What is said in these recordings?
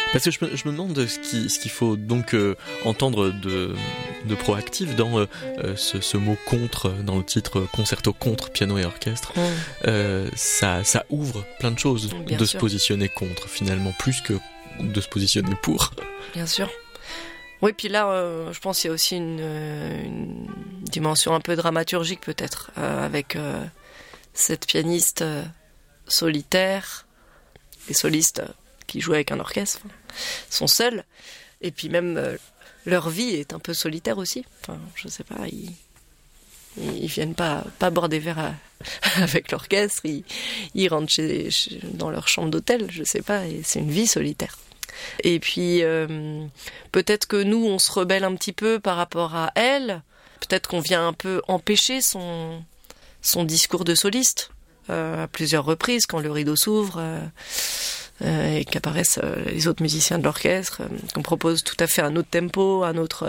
Parce que je me demande ce qu'il faut donc entendre de proactif dans ce mot contre, dans le titre concerto contre piano et orchestre. Ça ouvre plein de choses. Bien sûr. Se positionner contre finalement, plus que de se positionner pour. Bien sûr. Oui, puis là, je pense qu'il y a aussi une dimension un peu dramaturgique peut-être, avec cette pianiste solitaire, les solistes qui jouent avec un orchestre sont seuls, et puis même leur vie est un peu solitaire aussi. Enfin, je sais pas, ils viennent pas boire des verres avec l'orchestre, ils rentrent dans leur chambre d'hôtel, je sais pas, et c'est une vie solitaire. Et puis peut-être que nous on se rebelle un petit peu par rapport à elle, peut-être qu'on vient un peu empêcher son discours de soliste à plusieurs reprises quand le rideau s'ouvre et qu'apparaissent les autres musiciens de l'orchestre, qu'on propose tout à fait un autre tempo,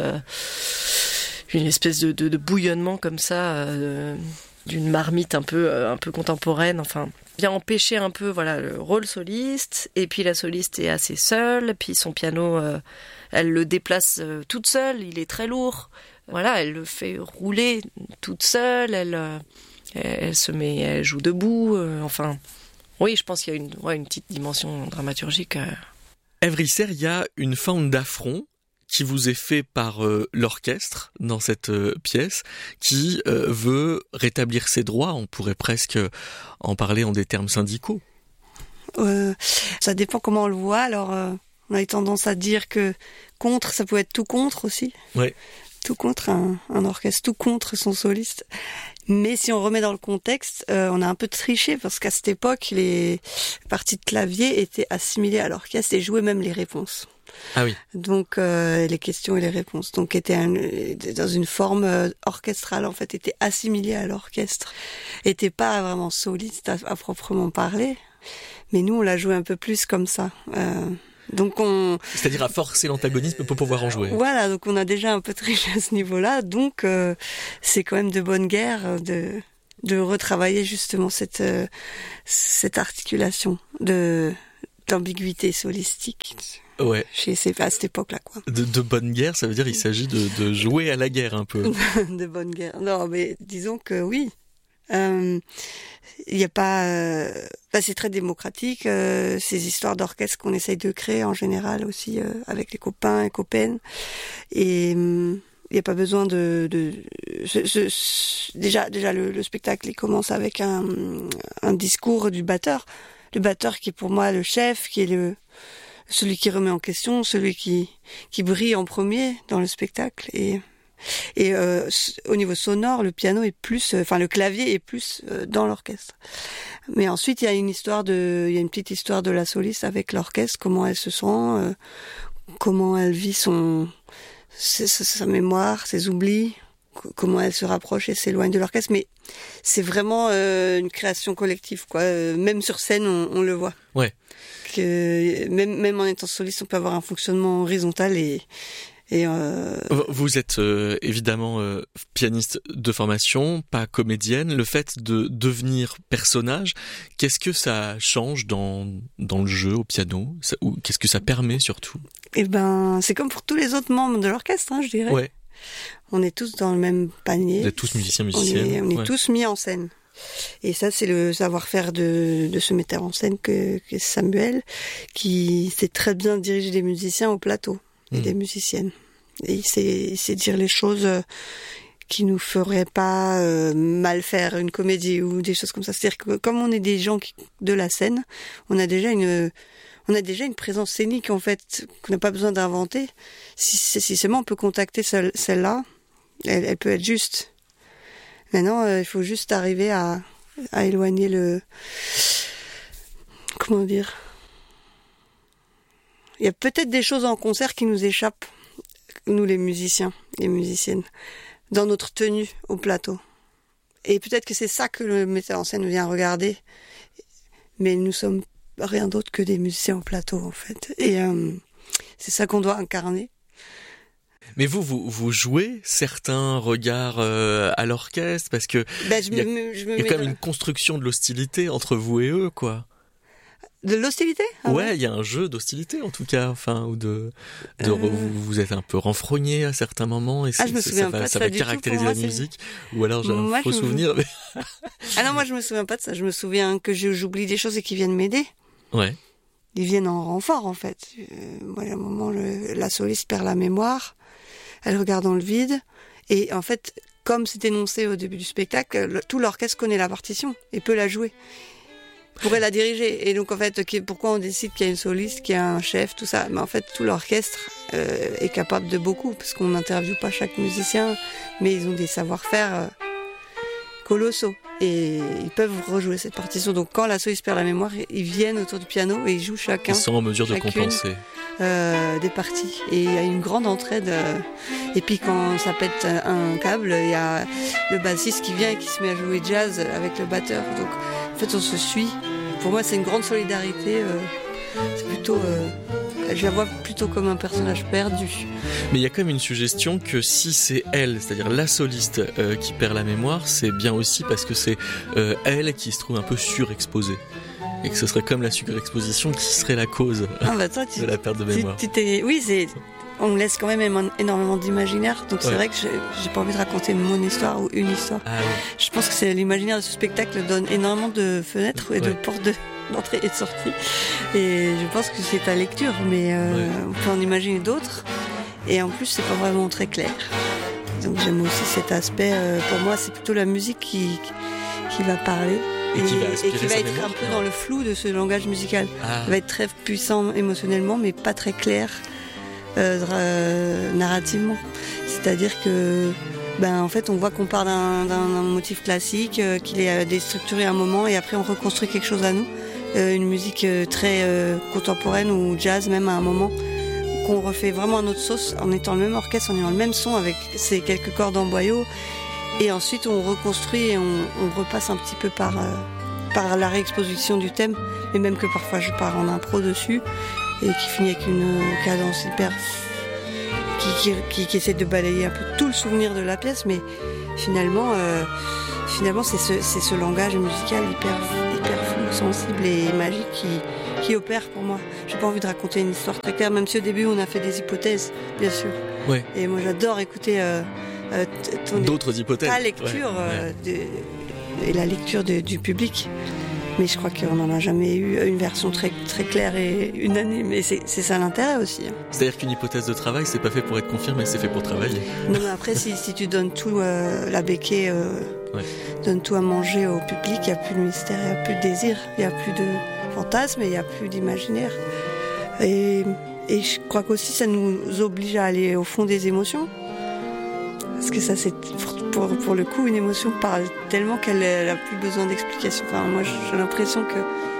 une espèce de bouillonnement comme ça, d'une marmite un peu contemporaine, enfin vient empêcher un peu le rôle soliste, et puis la soliste est assez seule, puis son piano elle le déplace toute seule, il est très lourd, elle le fait rouler toute seule, elle joue debout, oui, je pense qu'il y a une petite dimension dramaturgique. Ève Risser, il y a une forme d'affront qui vous est fait par l'orchestre dans cette pièce, qui veut rétablir ses droits. On pourrait presque en parler en des termes syndicaux. Ça dépend comment on le voit. Alors, on a eu tendance à dire que contre, ça pouvait être tout contre aussi. Ouais. Tout contre un orchestre, tout contre son soliste. Mais si on remet dans le contexte, on a un peu triché, parce qu'à cette époque, les parties de clavier étaient assimilées à l'orchestre et jouaient même les réponses. Ah oui. Donc les questions et les réponses, donc étaient dans une forme orchestrale, en fait, étaient assimilées à l'orchestre, étaient pas vraiment soliste à proprement parler, mais nous on l'a joué un peu plus comme ça. C'est-à-dire à forcer l'antagonisme pour pouvoir en jouer. Voilà, donc on a déjà un peu triché à ce niveau-là, donc c'est quand même de bonne guerre de retravailler justement cette articulation d'ambiguïté solistique. Ouais. À cette époque-là, quoi. De bonne guerre, ça veut dire qu'il s'agit de jouer à la guerre un peu. De bonne guerre. Non, mais disons que oui. Il y a pas. C'est très démocratique. Ces histoires d'orchestre qu'on essaye de créer en général aussi avec les copains et copaines. Et il n'y a pas besoin déjà le spectacle il commence avec un discours du batteur. Le batteur qui est pour moi le chef, qui est celui qui remet en question, celui qui brille en premier dans le spectacle. Et au niveau sonore, le piano est plus, le clavier est plus dans l'orchestre. Mais ensuite, il y a une petite histoire de la soliste avec l'orchestre, comment elle se sent, comment elle vit sa mémoire, ses oublis, comment elle se rapproche et s'éloigne de l'orchestre. Mais c'est vraiment une création collective, quoi. Même sur scène, on le voit. Ouais. Que même en étant soliste, on peut avoir un fonctionnement horizontal et Vous êtes évidemment pianiste de formation, pas comédienne. Le fait de devenir personnage, qu'est-ce que ça change dans le jeu au piano, ou qu'est-ce que ça permet surtout? C'est comme pour tous les autres membres de l'orchestre, je dirais. Ouais. On est tous dans le même panier. Vous êtes tous musiciennes. On est tous mis en scène. Et ça, c'est le savoir-faire de ce metteur en scène que Samuel, qui sait très bien diriger des musiciens au plateau et des musiciennes. Et il sait dire les choses qui nous feraient pas mal faire une comédie ou des choses comme ça. C'est-à-dire que comme on est des gens de la scène, on a déjà une présence scénique en fait qu'on n'a pas besoin d'inventer. Si seulement on peut contacter celle-là, elle peut être juste. Maintenant, il faut juste arriver à éloigner comment dire. Il y a peut-être des choses en concert qui nous échappent, nous les musiciens, les musiciennes, dans notre tenue au plateau. Et peut-être que c'est ça que le metteur en scène vient regarder. Mais nous sommes rien d'autre que des musiciens au plateau, en fait. Et c'est ça qu'on doit incarner. Mais vous jouez certains regards à l'orchestre, parce que il y a quand même une construction de l'hostilité entre vous et eux, quoi. De l'hostilité? Ouais, il y a un jeu d'hostilité en tout cas, enfin, ou vous êtes un peu renfrogné à certains moments et je me souviens pas de ça va caractériser la musique, ou alors j'ai un faux souvenir. Mais... non, moi je me souviens pas de ça. Je me souviens que j'oublie des choses et qu'ils viennent m'aider. Ouais. Ils viennent en renfort en fait. Moi, à un moment, la soliste perd la mémoire. Elle regarde dans le vide et en fait, comme c'est énoncé au début du spectacle, tout l'orchestre connaît la partition et peut la jouer. Pourrait la diriger. Et donc, en fait, pourquoi on décide qu'il y a une soliste, qu'il y a un chef, tout ça? Mais en fait, tout l'orchestre est capable de beaucoup, parce qu'on n'interviewe pas chaque musicien, mais ils ont des savoir-faire colossaux. Et ils peuvent rejouer cette partition. Donc, quand la soliste perd la mémoire, ils viennent autour du piano et ils jouent chacun. Ils sont en mesure de compenser. Des parties. Et il y a une grande entraide. Et puis, quand ça pète un câble, il y a le bassiste qui vient et qui se met à jouer jazz avec le batteur. Donc, en fait, on se suit. Pour moi, c'est une grande solidarité. C'est plutôt... je la vois plutôt comme un personnage perdu. Mais il y a quand même une suggestion que si c'est elle, c'est-à-dire la soliste qui perd la mémoire, c'est bien aussi parce que c'est elle qui se trouve un peu surexposée. Et que ce serait comme la surexposition qui serait la cause de la perte de mémoire. Oui, on laisse quand même énormément d'imaginaire, donc c'est vrai que j'ai pas envie de raconter mon histoire ou une histoire. Ah, ouais. Je pense que c'est l'imaginaire de ce spectacle donne énormément de fenêtres et de portes d'entrée et de sortie. Et je pense que c'est ta lecture, mais on peut en imaginer d'autres. Et en plus, c'est pas vraiment très clair. Donc j'aime aussi cet aspect. Pour moi, c'est plutôt la musique qui va parler. Et qui va être un peu dans le flou de ce langage musical. Il va être très puissant émotionnellement, mais pas très clair narrativement. C'est-à-dire que, en fait, on voit qu'on part d'un motif classique, qu'il est déstructuré à un moment, et après on reconstruit quelque chose à nous. Une musique très contemporaine ou jazz même à un moment, qu'on refait vraiment à notre sauce, en étant le même orchestre, en ayant le même son avec ces quelques cordes en boyau. Et ensuite, on reconstruit et on repasse un petit peu par la réexposition du thème, et même que parfois je pars en impro dessus, et qui finit avec une cadence hyper... qui essaie de balayer un peu tout le souvenir de la pièce, mais finalement c'est ce langage musical hyper flou, sensible et magique qui opère pour moi. J'ai pas envie de raconter une histoire très claire, même si au début on a fait des hypothèses, bien sûr. Ouais. Et moi j'adore écouter... d'autres hypothèses. Ta lecture et la lecture du public. Mais je crois qu'on n'en a jamais eu une version très, très claire et unanime. Et c'est ça l'intérêt aussi. C'est-à-dire qu'une hypothèse de travail, c'est pas fait pour être confirmé, c'est fait pour travailler. Non, mais après, si tu donnes tout, la béquée, donne tout à manger au public, il n'y a plus de mystère, il n'y a plus de désir, il n'y a plus de fantasme, il n'y a plus d'imaginaire. Et je crois qu'aussi, ça nous oblige à aller au fond des émotions. Parce que ça, c'est pour le coup, une émotion parle tellement qu'elle n'a plus besoin d'explication. Enfin, moi, j'ai l'impression que